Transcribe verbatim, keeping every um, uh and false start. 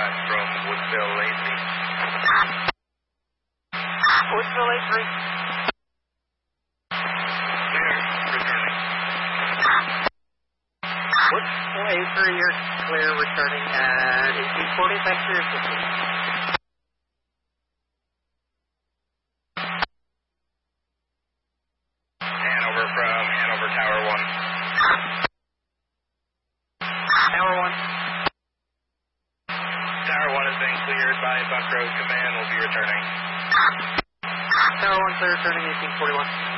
back from Woodsville eight three. Woodsville eight three. Clear, returning. Woodsville eight three, you're clear, returning at eighteen forty, thanks for your assistance. Hanover from Hanover Tower one. Tower one. Tower one has been cleared by Buck Road Command. We'll be returning. Tower one, clear, returning eighteen forty-one.